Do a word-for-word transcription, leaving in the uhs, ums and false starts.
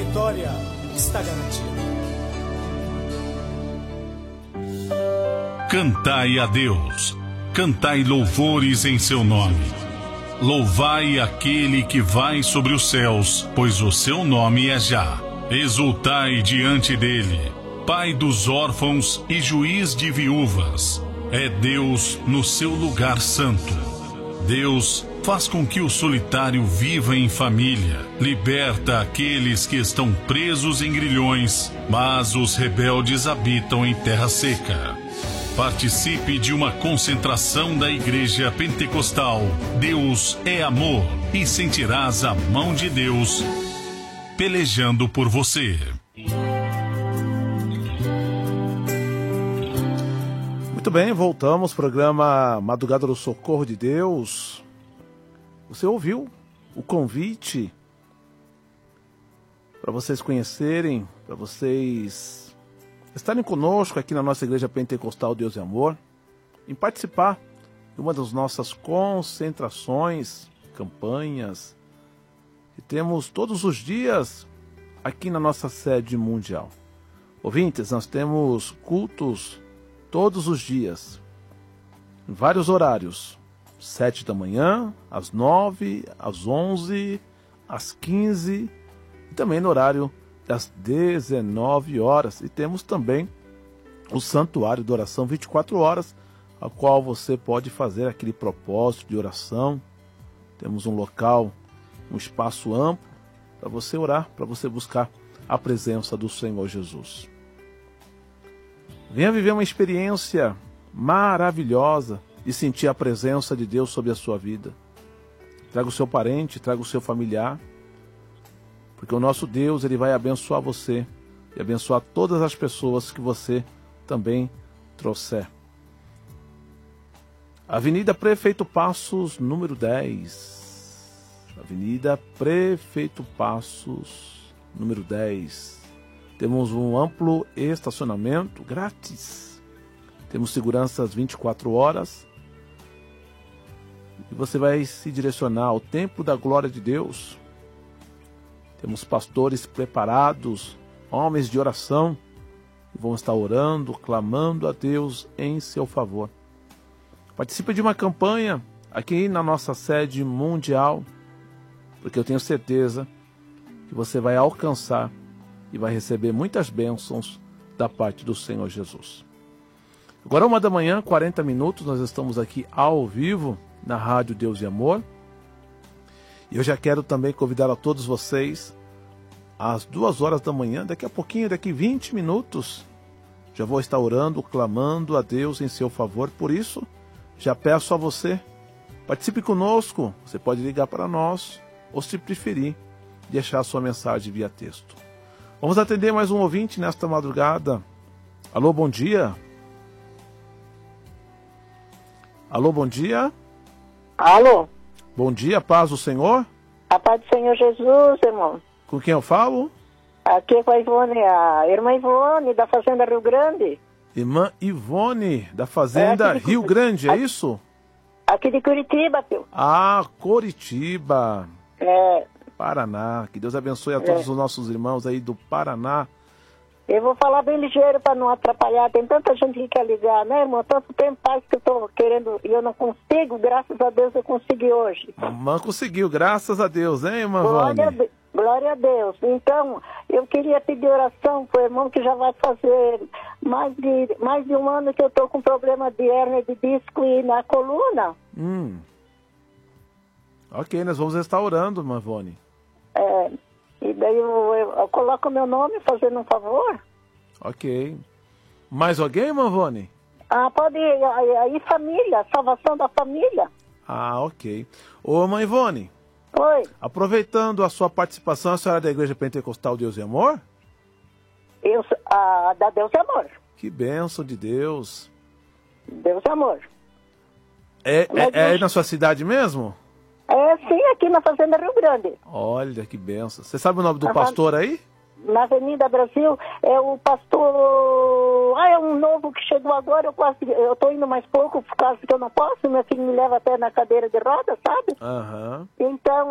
vitória está garantida. Cantai a Deus, cantai louvores em seu nome. Louvai aquele que vai sobre os céus, pois o seu nome é Já. Exultai diante dele, Pai dos órfãos e juiz de viúvas. É Deus no seu lugar santo. Deus faz com que o solitário viva em família, liberta aqueles que estão presos em grilhões, mas os rebeldes habitam em terra seca. Participe de uma concentração da Igreja Pentecostal Deus é Amor e sentirás a mão de Deus pelejando por você. Muito bem, voltamos, programa Madrugada do Socorro de Deus. Você ouviu o convite para vocês conhecerem, para vocês estarem conosco aqui na nossa Igreja Pentecostal Deus é Amor, em participar de uma das nossas concentrações, campanhas, que temos todos os dias aqui na nossa sede mundial. Ouvintes, nós temos cultos todos os dias, em vários horários, sete da manhã, às nove, às onze, às quinze, e também no horário das dezenove horas. E temos também o Santuário de Oração vinte e quatro horas, a qual você pode fazer aquele propósito de oração. Temos um local, um espaço amplo para você orar, para você buscar a presença do Senhor Jesus. Venha viver uma experiência maravilhosa e sentir a presença de Deus sobre a sua vida. Traga o seu parente, traga o seu familiar, porque o nosso Deus, ele vai abençoar você e abençoar todas as pessoas que você também trouxer. Avenida Prefeito Passos, número dez. Avenida Prefeito Passos, número dez. Temos um amplo estacionamento grátis. Temos segurança às vinte e quatro horas. E você vai se direcionar ao Templo da Glória de Deus. Temos pastores preparados, homens de oração, que vão estar orando, clamando a Deus em seu favor. Participe de uma campanha aqui na nossa sede mundial, porque eu tenho certeza que você vai alcançar e vai receber muitas bênçãos da parte do Senhor Jesus. Agora, uma da manhã, quarenta minutos, nós estamos aqui ao vivo na Rádio Deus e Amor. E eu já quero também convidar a todos vocês às duas horas da manhã, daqui a pouquinho, daqui vinte minutos, já vou estar orando, clamando a Deus em seu favor. Por isso, já peço a você, participe conosco. Você pode ligar para nós, ou se preferir, deixar a sua mensagem via texto. Vamos atender mais um ouvinte nesta madrugada. Alô, bom dia. Alô, bom dia. Alô. Bom dia, paz do Senhor. A paz do Senhor Jesus, irmão. Com quem eu falo? Aqui é com a Ivone, a irmã Ivone, da Fazenda Rio Grande. Irmã Ivone, da Fazenda é de, Rio Grande, é aqui, isso? Aqui de Curitiba, tio. Ah, Curitiba. É. Paraná. Que Deus abençoe a todos é. os nossos irmãos aí do Paraná. Eu vou falar bem ligeiro para não atrapalhar. Tem tanta gente que quer ligar, né, irmão? Tanto tempo faz que eu estou querendo e eu não consigo. Graças a Deus eu consegui hoje. A irmã conseguiu, graças a Deus, hein, irmã Glória Vânia? a Deus. Glória a Deus. Então, eu queria pedir oração para o irmão que já vai fazer mais de, mais de um ano que eu estou com problema de hérnia de disco e na coluna. Hum. Ok, nós vamos estar orando, irmã Vânia. É, e daí eu, eu, eu coloco o meu nome, fazendo um favor. Ok. Mais alguém, irmã Vânia? Ah, pode ir. Aí, aí família, salvação da família. Ah, ok. Ô, mãe Ivone. Oi. Aproveitando a sua participação, a senhora é da Igreja Pentecostal Deus e Amor? Eu, a, da Deus e Amor. Que bênção de Deus. Deus e Amor. É, é, é aí na sua cidade mesmo? É, sim, aqui na Fazenda Rio Grande. Olha, que bênção. Você sabe o nome do a pastor aí? Na Avenida Brasil, é o pastor... Ah, é um novo que chegou agora, eu quase... Eu tô indo mais pouco, por causa que eu não posso, meu filho me leva até na cadeira de roda, sabe? Aham. Então...